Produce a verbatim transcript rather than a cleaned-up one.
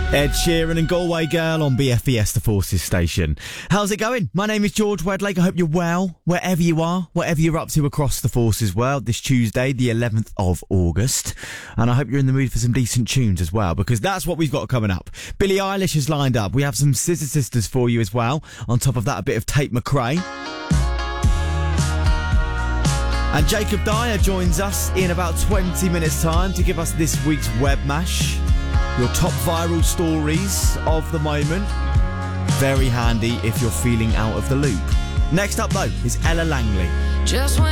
Ed Sheeran and Galway Girl on B F E S, the Forces station. How's it going? My name is George Wedlake. I hope you're well, wherever you are, whatever you're up to across the Forces world this Tuesday, the eleventh of August. And I hope you're in the mood for some decent tunes as well, because that's what we've got coming up. Billie Eilish is lined up. We have some Scissor Sisters for you as well. On top of that, a bit of Tate McRae. And Jacob Dyer joins us in about twenty minutes' time to give us this week's Web Mash. Your top viral stories of the moment. Very handy if you're feeling out of the loop. Next up, though, is Ella Langley. Just